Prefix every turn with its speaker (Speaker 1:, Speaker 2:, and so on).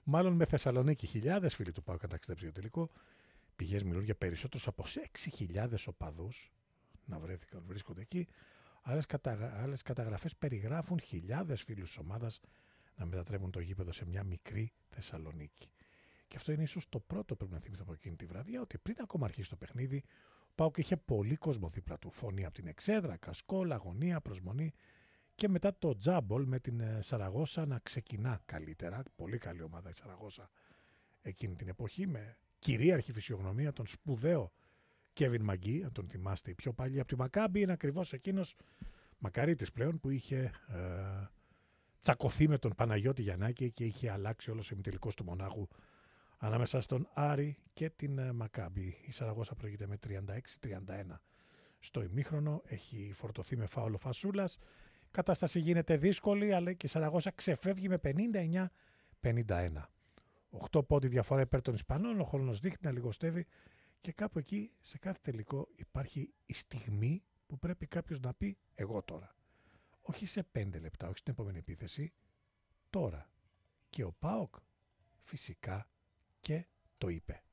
Speaker 1: Μάλλον με Θεσσαλονίκη. Χιλιάδες φίλοι του ΠΑΟΚ είχαν ταξιδέψει για τελικό. Πηγές μιλούν για περισσότερους από 6.000 οπαδούς να βρίσκονται εκεί. Άλλες καταγραφές περιγράφουν χιλιάδες φίλους της ομάδας να μετατρέπουν το γήπεδο σε μια μικρή Θεσσαλονίκη. Και αυτό είναι ίσως το πρώτο πρέπει να θυμηθούμε από εκείνη τη βραδιά, ότι πριν ακόμα αρχίσει το παιχνίδι, ο ΠΑΟΚ είχε πολύ κόσμο δίπλα του. Φωνή από την Εξέδρα, Κασκόλ, αγωνία, προσμονή. Και μετά το τζάμπολ με την Σαραγώσα να ξεκινά καλύτερα. Πολύ καλή ομάδα η Σαραγώσα εκείνη την εποχή, με κυρίαρχη φυσιογνωμία, τον σπουδαίο Κέβιν Μαγκί, αν τον θυμάστε, η πιο παλιά από τη Μακάμπι, είναι ακριβώς εκείνος μακαρίτης πλέον που είχε τσακωθεί με τον Παναγιώτη Γιαννάκη και είχε αλλάξει όλος ο ημιτελικός του Μονάχου ανάμεσα στον Άρη και την Μακάμπι. Η Σαραγώσα προηγείται με 36-31. Στο ημίχρονο έχει φορτωθεί με φάουλο Φασούλας. Η κατάσταση γίνεται δύσκολη, αλλά και η Σαραγώσα ξεφεύγει με 59-51. 8 πόντι διαφορά υπέρ των Ισπανών, ο χρόνος δείχνει να λιγοστεύει και κάπου εκεί σε κάθε τελικό υπάρχει η στιγμή που πρέπει κάποιος να πει εγώ τώρα. Όχι σε 5 λεπτά, όχι στην επόμενη επίθεση, τώρα. Και ο ΠΑΟΚ φυσικά και το είπε.